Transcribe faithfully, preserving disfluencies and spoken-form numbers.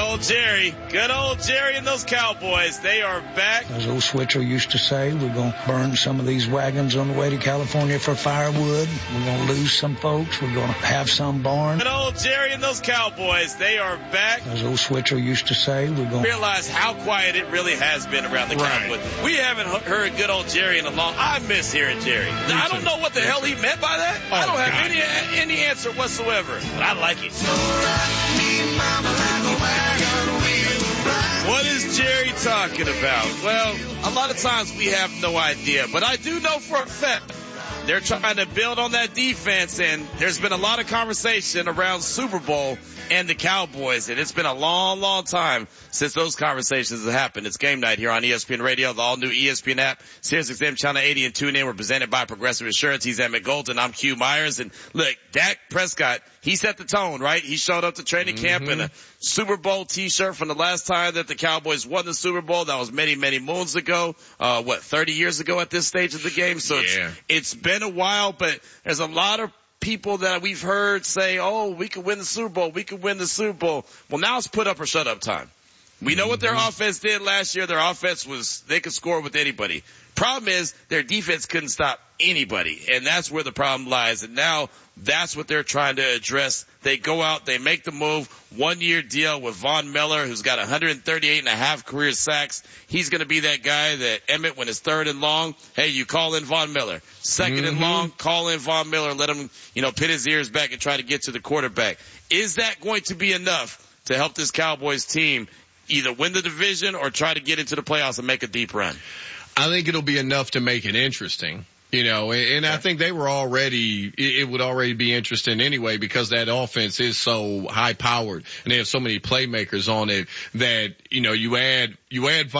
old Jerry. Good old Jerry and those Cowboys. They are back. As old Switzer used to say, we're going to burn some of these wagons on the way to California for firewood. We're going to lose some folks. We're going to have some barn. Good old Jerry and those Cowboys. They are back. As old Switzer used to say, we're going to realize how quiet it really has been around the right. Cowboys. We haven't heard good old Jerry in a long. I miss hearing Jerry. I don't know what the hell he meant by that. Oh, I don't have God. any any answer whatsoever. But I like it. What is Jerry talking about? Well, a lot of times we have no idea, but I do know for a fact they're trying to build on that defense, and there's been a lot of conversation around Super Bowl and the Cowboys, and it's been a long, long time since those conversations have happened. It's game night here on E S P N Radio, the all-new E S P N app, Sirius X M Channel eighty, and tune in. We're presented by Progressive Insurance. He's Emmett Golden. I'm Q Myers. And look, Dak Prescott, he set the tone, right? He showed up to training mm-hmm. camp in a Super Bowl t-shirt from the last time that the Cowboys won the Super Bowl. That was many, many moons ago. Uh, what, thirty years ago at this stage of the game? So yeah. it's, it's been a while, but there's a lot of people that we've heard say, oh, we could win the Super Bowl. We could win the Super Bowl. Well, now it's put up or shut up time. We know what their mm-hmm. offense did last year. Their offense was, they could score with anybody. Problem is, their defense couldn't stop anybody. And that's where the problem lies. And now that's what they're trying to address. They go out, they make the move, one year deal with Von Miller, who's got one hundred thirty-eight and a half career sacks. He's going to be that guy that Emmett, when it's third and long, hey, you call in Von Miller. Second mm-hmm. and long, call in Von Miller, let him, you know, pin his ears back and try to get to the quarterback. Is that going to be enough to help this Cowboys team either win the division or try to get into the playoffs and make a deep run? I think it'll be enough to make it interesting. You know, and, and I think they were already, it, it would already be interesting anyway because that offense is so high powered and they have so many playmakers on it that, you know, you add, you add